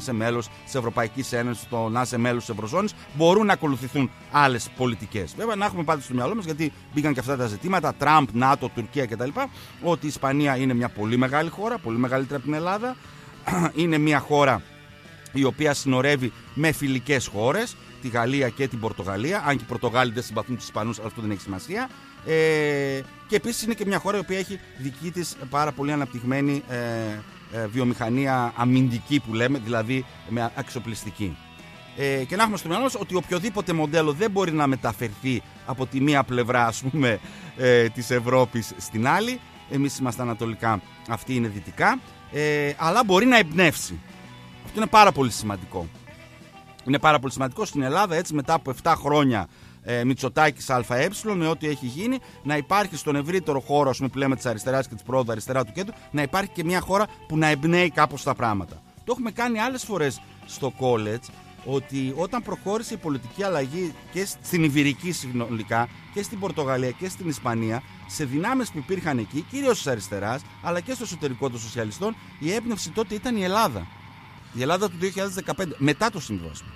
είσαι μέλος της Ευρωπαϊκής Ένωσης, το να είσαι μέλος της Ευρωζώνης, μπορούν να ακολουθηθούν άλλες πολιτικές. Βέβαια, να έχουμε πάντα στο μυαλό μας, γιατί μπήκαν και αυτά τα ζητήματα, Τραμπ, ΝΑΤΟ, Τουρκία κτλ., ότι η Ισπανία είναι μια πολύ μεγάλη χώρα, πολύ μεγαλύτερη από την Ελλάδα. Είναι μια χώρα η οποία συνορεύει με φιλικές χώρες, τη Γαλλία και την Πορτογαλία, αν και οι Πορτογάλοι δεν συμπαθούν τους Ισπανούς, αλλά αυτό δεν έχει σημασία. Και επίσης είναι και μια χώρα η οποία έχει δική της πάρα πολύ αναπτυγμένη βιομηχανία αμυντική που λέμε, δηλαδή με εξοπλιστική. Και να έχουμε στο μυαλό μας ότι οποιοδήποτε μοντέλο δεν μπορεί να μεταφερθεί από τη μία πλευρά, ας πούμε, της Ευρώπης στην άλλη. Εμείς είμαστε ανατολικά, αυτοί είναι δυτικά, αλλά μπορεί να εμπνεύσει. Αυτό είναι πάρα πολύ σημαντικό. Είναι πάρα πολύ σημαντικό στην Ελλάδα, έτσι, μετά από 7 χρόνια Μητσοτάκης ΑΕ, με ό,τι έχει γίνει, να υπάρχει στον ευρύτερο χώρο, ας πούμε, που λέμε της αριστεράς και της πρόοδου, αριστερά του κέντρου, να υπάρχει και μια χώρα που να εμπνέει κάπως τα πράγματα. Το έχουμε κάνει άλλες φορές στο college, ότι όταν προχώρησε η πολιτική αλλαγή και στην Ιβηρική συνολικά και στην Πορτογαλία και στην Ισπανία, σε δυνάμεις που υπήρχαν εκεί, κυρίως της αριστεράς, αλλά και στο εσωτερικό των σοσιαλιστών, η έμπνευση τότε ήταν η Ελλάδα. Η Ελλάδα του 2015, μετά το συμβιβασμό.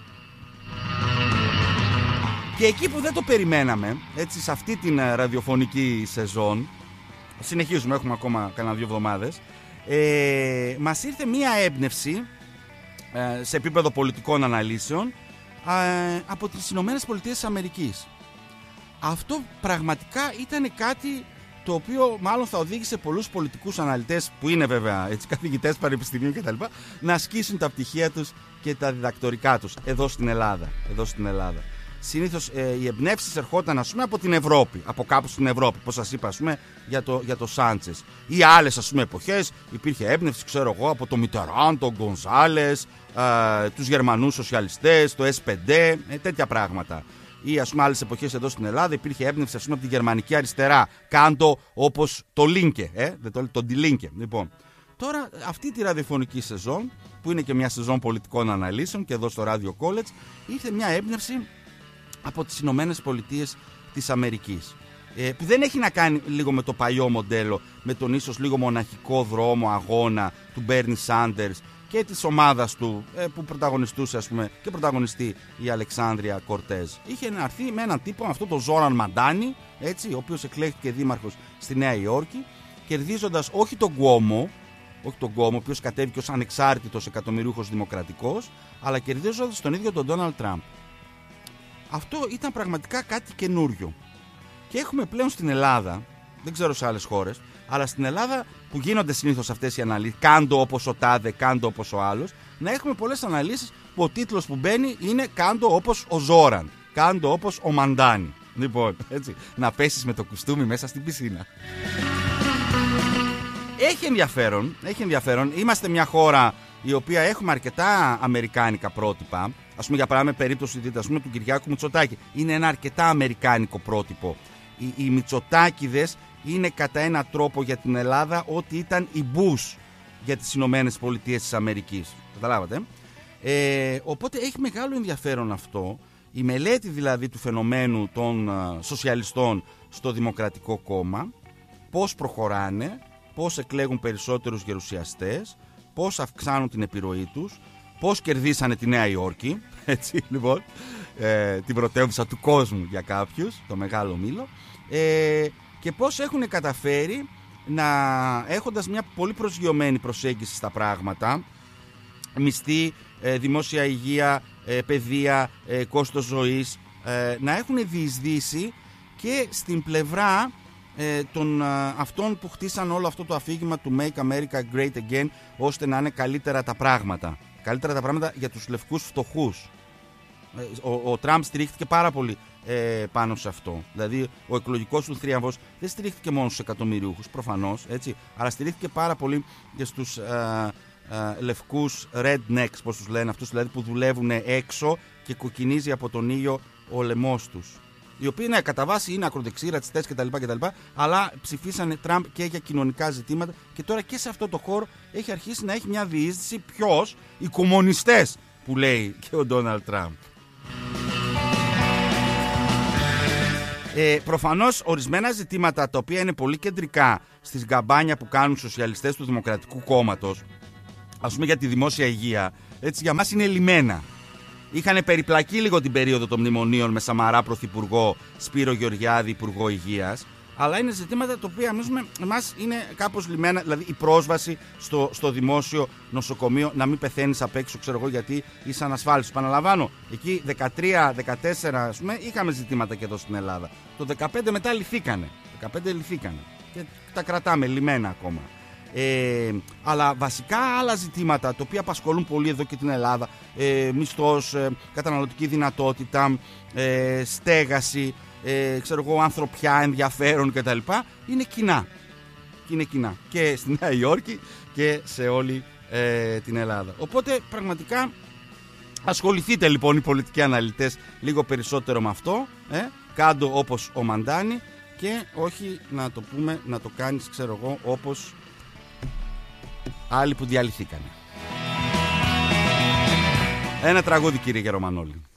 Και εκεί που δεν το περιμέναμε, έτσι, σε αυτή την ραδιοφωνική σεζόν, συνεχίζουμε, έχουμε ακόμα κανένα 2 εβδομάδες, μας ήρθε μία έμπνευση σε επίπεδο πολιτικών αναλύσεων από τις Ηνωμένες Πολιτείες της Αμερικής. Αυτό πραγματικά ήταν κάτι το οποίο μάλλον θα οδήγησε πολλούς πολιτικούς αναλυτές, που είναι βέβαια έτσι, καθηγητές πανεπιστημίου κτλ., να ασκήσουν τα πτυχία τους και τα διδακτορικά τους εδώ στην Ελλάδα. Συνήθως οι εμπνεύσεις ερχόταν, ας πούμε, από την Ευρώπη, από κάπου στην Ευρώπη, όπως σας είπα, ας πούμε, για το Σάντσες. Ή άλλες, ας πούμε, εποχές υπήρχε έμπνευση, ξέρω εγώ, από το Μιτεράν, τον Γκονζάλες, τους Γερμανούς σοσιαλιστές, το S5, τέτοια πράγματα. Ή, ας πούμε, άλλες εποχές εδώ στην Ελλάδα υπήρχε έμπνευση, ας πούμε, από τη γερμανική αριστερά. Κάντο όπως το Λίνκε, το Ντιλίνκε. Λοιπόν, τώρα αυτή τη ραδιοφωνική σεζόν, που είναι και μια σεζόν πολιτικών αναλύσεων και εδώ στο Radio College, ήρθε μια έμπνευση από τις Ηνωμένες Πολιτείες της Αμερικής, που δεν έχει να κάνει λίγο με το παλιό μοντέλο, με τον ίσως λίγο μοναχικό δρόμο αγώνα του Μπέρνι Σάντερς και της ομάδας του, που πρωταγωνιστούσε, ας πούμε, και πρωταγωνιστεί η Αλεξάνδρεια Κορτέζ. Είχε έρθει με έναν τύπο, αυτό το Ζόραν Μαντάνι, έτσι, ο οποίος εκλέχθηκε δήμαρχος στη Νέα Υόρκη, κερδίζοντας όχι τον Κουόμο, ο οποίος κατέβηκε ως ανεξάρτητος εκατομμυρίουχος δημοκρατικός, αλλά κερδίζοντας τον ίδιο τον Ντόναλντ Τραμπ. Αυτό ήταν πραγματικά κάτι καινούριο. Και έχουμε πλέον στην Ελλάδα, δεν ξέρω σε άλλες χώρες, αλλά στην Ελλάδα που γίνονται συνήθως αυτές οι αναλύσεις, κάντο όπως ο τάδε, κάντο όπως ο άλλος, να έχουμε πολλές αναλύσεις που ο τίτλος που μπαίνει είναι κάντο όπως ο Ζόραν, κάντο όπως ο Μαντάνι. Λοιπόν, έτσι, να πέσεις με το κουστούμι μέσα στην πισίνα. Έχει ενδιαφέρον. Είμαστε μια χώρα η οποία έχουμε αρκετά αμερικάνικα πρότυπα. Ας πούμε, για παράδειγμα, περίπτωση του Κυριάκου Μητσοτάκη. Είναι ένα αρκετά αμερικάνικο πρότυπο. Οι Μητσοτάκηδες είναι κατά έναν τρόπο για την Ελλάδα ό,τι ήταν η Μπούς για τις Ηνωμένες Πολιτείες της Αμερικής. Καταλάβατε. Οπότε έχει μεγάλο ενδιαφέρον αυτό. Η μελέτη δηλαδή του φαινομένου των σοσιαλιστών στο Δημοκρατικό Κόμμα. Πώς προχωράνε, πώς εκλέγουν περισσότερους γερουσιαστές, πώς αυξάνουν την επιρροή τους, πώς κερδίσανε τη Νέα Υόρκη, έτσι λοιπόν, την πρωτεύουσα του κόσμου για κάποιους, το Μεγάλο Μήλο, και πώς έχουν καταφέρει να, έχοντας μια πολύ προσγειωμένη προσέγγιση στα πράγματα, μισθή, δημόσια υγεία, παιδεία, κόστος ζωής, να έχουν διεισδύσει και στην πλευρά των αυτών που χτίσαν όλο αυτό το αφήγημα του Make America Great Again, ώστε να είναι καλύτερα τα πράγματα. Καλύτερα τα πράγματα για τους λευκούς φτωχούς. Ο Τραμπ στηρίχθηκε πάρα πολύ πάνω σε αυτό. Δηλαδή, ο εκλογικός του θρίαμβος δεν στηρίχθηκε μόνο στους εκατομμυριούχους, προφανώς, έτσι, αλλά στηρίχθηκε πάρα πολύ και στους λευκούς rednecks, πώς τους λένε, αυτούς δηλαδή που δουλεύουν έξω και κοκκινίζει από τον ήλιο ο λαιμός τους. Οι οποίοι, ναι, κατά βάση είναι ακροδεξιοί, ρατσιστές κτλ., αλλά ψηφίσανε Τραμπ και για κοινωνικά ζητήματα και τώρα και σε αυτό το χώρο έχει αρχίσει να έχει μια διείσδυση. Ποιος? Οι κομμουνιστές, που λέει και ο Ντόναλντ Τραμπ. Προφανώς ορισμένα ζητήματα τα οποία είναι πολύ κεντρικά στις γκαμπάνια που κάνουν οι σοσιαλιστές του Δημοκρατικού Κόμματος, ας πούμε για τη δημόσια υγεία, Έτσι, για μας είναι λιμένα. Είχαν περιπλακεί λίγο την περίοδο των μνημονίων με Σαμαρά πρωθυπουργό, Σπύρο Γεωργιάδη υπουργό υγείας. Αλλά είναι ζητήματα τα οποία εμάς είναι κάπως λιμένα. Δηλαδή η πρόσβαση στο δημόσιο νοσοκομείο, να μην πεθαίνεις απ' έξω, ξέρω εγώ, γιατί είσαι ανασφάλιστος. Επαναλαμβάνω, εκεί 13-14 ας πούμε, είχαμε ζητήματα και εδώ στην Ελλάδα. Το 15 μετά λυθήκανε. Και τα κρατάμε λιμένα ακόμα. Αλλά βασικά άλλα ζητήματα τα οποία απασχολούν πολύ εδώ και την Ελλάδα, μισθός, καταναλωτική δυνατότητα, στέγαση, ξέρω εγώ, ανθρωπιά, ενδιαφέρον κτλ. Είναι κοινά και στη Νέα Υόρκη και σε όλη την Ελλάδα. Οπότε πραγματικά ασχοληθείτε λοιπόν οι πολιτικοί αναλυτές λίγο περισσότερο με αυτό, κάντο όπως ο Μαντάνη, και όχι να το πούμε, να το κάνεις, ξέρω εγώ, όπως άλλοι που διαλυθήκανε. Ένα τραγούδι, κύριε Γερομανόλη.